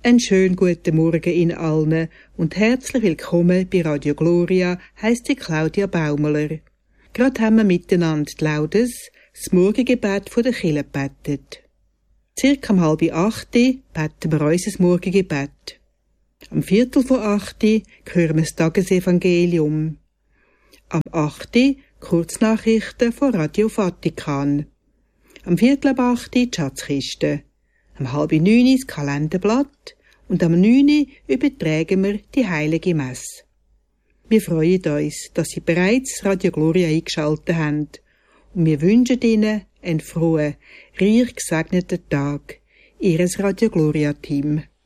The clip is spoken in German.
Einen schönen guten Morgen Ihnen allen und herzlich willkommen bei Radio Gloria, heisst die Claudia Baumler. Gerade haben wir miteinander die Laudes, das Morgengebet von der Kirche gebetet. Circa um 7:30 beten wir unser Morgengebet. Am 7:45 hören wir das Tagesevangelium. Am 8 Kurznachrichten von Radio Vatikan. Am 7:15 die Schatzkiste. Am 8:30 das Kalenderblatt und am 9 übertragen wir die Heilige Messe. Wir freuen uns, dass Sie bereits Radio Gloria eingeschaltet haben und wir wünschen Ihnen einen frohen, reich gesegneten Tag. Ihres Radio Gloria Team.